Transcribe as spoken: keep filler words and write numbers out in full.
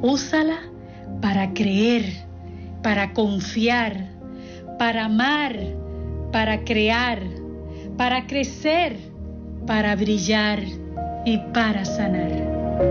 Úsala para creer, para confiar, para amar, para crear, para crecer, para brillar y para sanar.